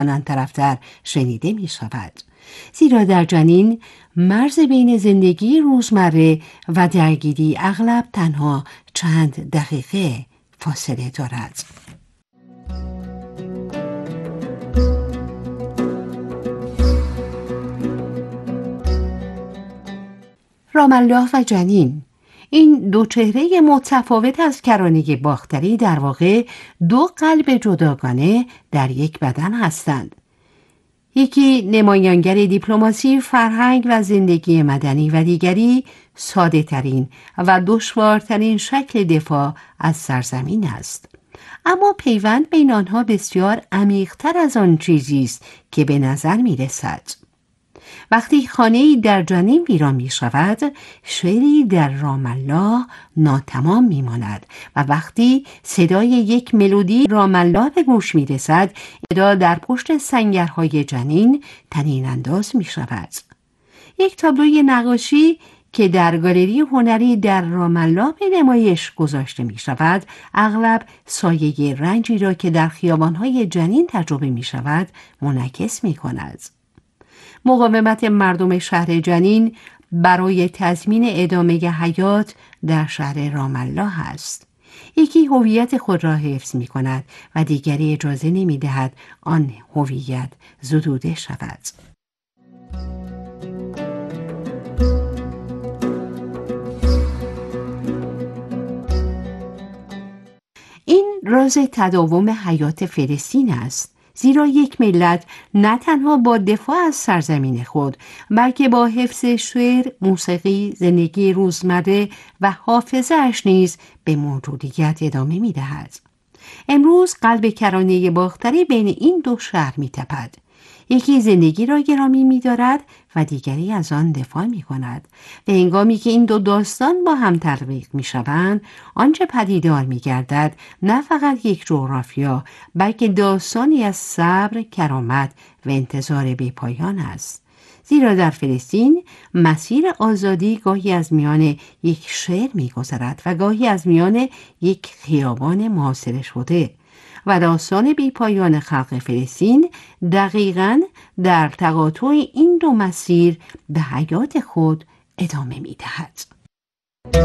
آن طرفتر شنیده می شود. زیرا در جنین مرز بین زندگی روزمره و درگیری اغلب تنها چند دقیقه فاصله دارد. رام الله و جنین، این دو چهره متفاوت از کرانه باختری در واقع دو قلب جداگانه در یک بدن هستند. یکی نمایانگر دیپلماسی، فرهنگ و زندگی مدنی و دیگری ساده ترین و دشوارترین شکل دفاع از سرزمین است. اما پیوند بین آنها بسیار عمیق‌تر از آن چیزی است که به نظر می رسد. وقتی خانه‌ای در جنین ویران می شود، شعری در رام الله ناتمام می ماند و وقتی صدای یک ملودی رام الله به گوش می رسد، صدا در پشت سنگرهای جنین طنین انداز می شود. یک تابلوی نقاشی که در گالری هنری در رام الله به نمایش گذاشته می شود، اغلب سایه رنجی را که در خیابانهای جنین تجربه می شود منعکس می کند. مقاومت مردم شهر جنین برای تضمین ادامه حیات در شهر رام الله است. یکی هویت خود را حفظ می کند و دیگری اجازه نمی دهد آن هویت زدوده شود. این راز تداوم حیات فلسطین است. زیرا یک ملت نه تنها با دفاع از سرزمین خود، بلکه با حفظ شعر، موسیقی، زندگی روزمره و حافظه اش نیز به موجودیت ادامه می دهد. امروز قلب کرانه باختری بین این دو شهر می تپد. یکی زندگی را گرامی می دارد و دیگری از آن دفاع می کند. به هنگامی که این دو داستان با هم تطبیق می شوند، آنچه پدیدار می گردد نه فقط یک جغرافیا، بلکه داستانی از صبر، کرامت و انتظار بی‌پایان است. زیرا در فلسطین مسیر آزادی گاهی از میان یک شعر می گذرد و گاهی از میان یک خیابان محاصره شده و داستان بی‌پایان خلق فلسطین دقیقاً در تقاطع این دو مسیر به حیات خود ادامه می دهد.